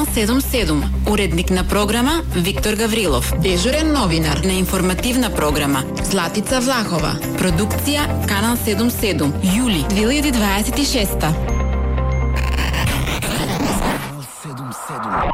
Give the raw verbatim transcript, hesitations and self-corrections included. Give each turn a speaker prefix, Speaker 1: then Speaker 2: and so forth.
Speaker 1: седум седум. Уредник на програма Виктор Гаврилов.
Speaker 2: Дежурен новинар
Speaker 1: на информативна програма
Speaker 2: Златица Влахова.
Speaker 1: Продукција Канал седум седум. Јули две илјади дваесет и шеста.